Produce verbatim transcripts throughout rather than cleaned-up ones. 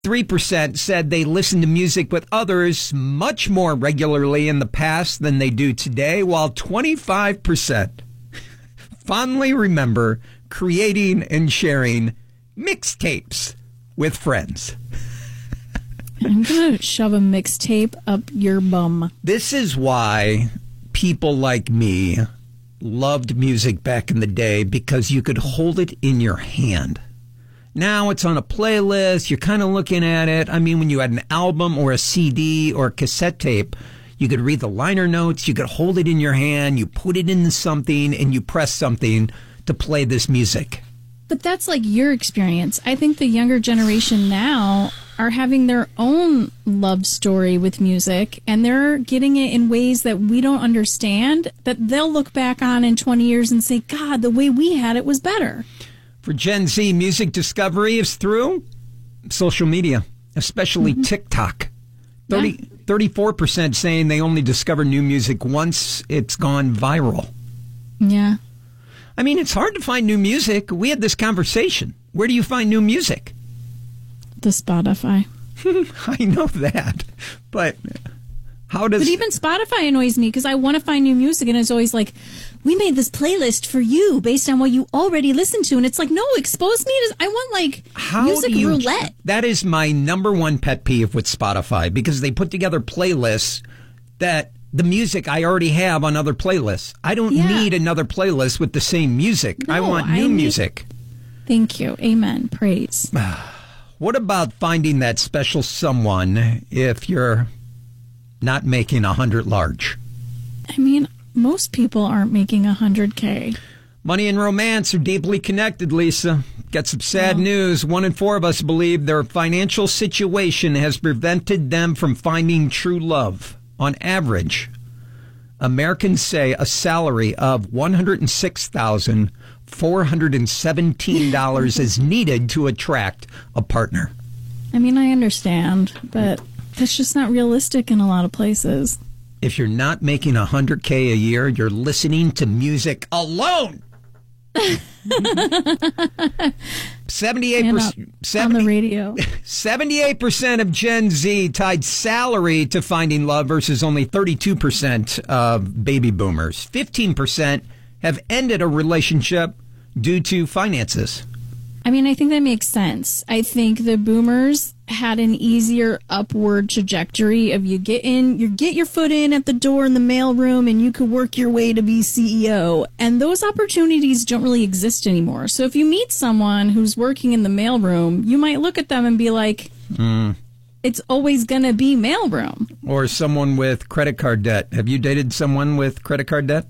three percent said they listened to music with others much more regularly in the past than they do today, while twenty-five percent fondly remember creating and sharing mixtapes with friends. I'm going to shove a mixtape up your bum. This is why people like me loved music back in the day, because you could hold it in your hand. Now it's on a playlist. You're kind of looking at it. I mean, when you had an album or a C D or a cassette tape, you could read the liner notes. You could hold it in your hand. You put it into something and you press something to play this music. But that's like your experience. I think the younger generation now are having their own love story with music, and they're getting it in ways that we don't understand, that they'll look back on in twenty years and say, God, the way we had it was better. For Gen Z, music discovery is through social media, especially mm-hmm. TikTok. thirty, yeah. thirty-four percent saying they only discover new music once it's gone viral. Yeah. I mean, it's hard to find new music. We had this conversation. Where do you find new music? The Spotify. I know that. But how does... But even Spotify annoys me because I want to find new music, and it's always like, we made this playlist for you based on what you already listened to. And it's like, no, expose me to... I want, like, how music you, roulette. That is my number one pet peeve with Spotify, because they put together playlists that... the music I already have on other playlists. I don't yeah. need another playlist with the same music. No, I want new I need... music. Thank you. Amen. Praise. What about finding that special someone if you're not making a hundred large? I mean, most people aren't making a hundred K. Money and romance are deeply connected, Lisa. Got some sad oh. news. One in four of us believe their financial situation has prevented them from finding true love. On average, Americans say a salary of one hundred six thousand four hundred seventeen dollars is needed to attract a partner. I mean, I understand, but that's just not realistic in a lot of places. If you're not making one hundred K a year, you're listening to music alone. seventy-eight percent on the radio. seventy-eight percent of Gen Z tied salary to finding love versus only thirty-two percent of baby boomers. fifteen percent have ended a relationship due to finances. I mean, I think that makes sense. I think the boomers had an easier upward trajectory of you get in, you get your foot in at the door in the mailroom, and you could work your way to be C E O. And those opportunities don't really exist anymore. So if you meet someone who's working in the mailroom, you might look at them and be like, mm. it's always going to be mailroom. Or someone with credit card debt. Have you dated someone with credit card debt?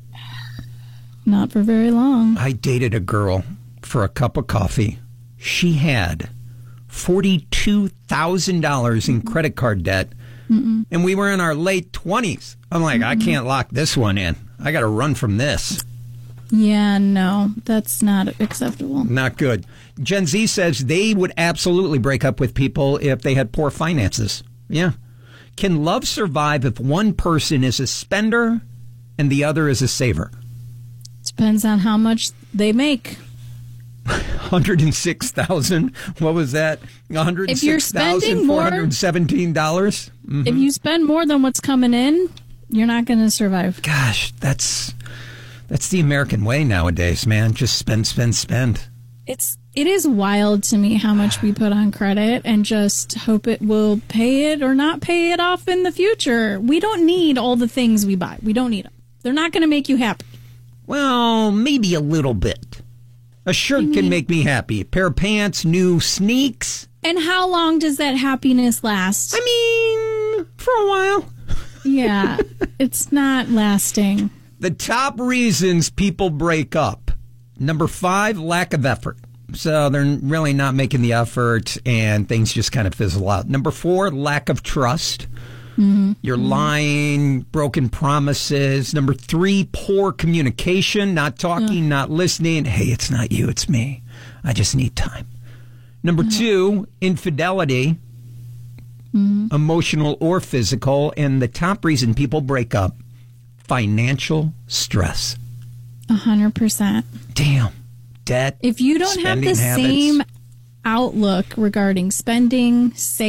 Not for very long. I dated a girl for a cup of coffee. She had forty-two thousand dollars in credit card debt, Mm-mm. and we were in our late twenties. I'm like, Mm-mm. I can't lock this one in. I got to run from this. Yeah, no, that's not acceptable. Not good. Gen Z says they would absolutely break up with people if they had poor finances. Yeah. Can love survive if one person is a spender and the other is a saver? Depends on how much they make. one hundred six thousand dollars. What was that? one hundred six thousand four hundred seventeen dollars? Mm-hmm. If you spend more than what's coming in, you're not going to survive. Gosh, that's that's the American way nowadays, man. Just spend, spend, spend. It's it is wild to me how much we put on credit and just hope it will pay it or not pay it off in the future. We don't need all the things we buy. We don't need them. They're not going to make you happy. Well, maybe a little bit. A shirt can make me happy. A pair of pants, new sneaks. And how long does that happiness last? I mean, for a while. Yeah, it's not lasting. The top reasons people break up. Number five, lack of effort. So they're really not making the effort and things just kind of fizzle out. Number four, lack of trust. Mm-hmm. You're mm-hmm. lying, broken promises. Number three, poor communication, not talking, uh. not listening. Hey, it's not you, it's me. I just need time. Number uh. two, infidelity, mm-hmm. emotional or physical. And the top reason people break up, financial stress. A hundred percent. Damn. Debt. If you don't have the habits. same outlook regarding spending,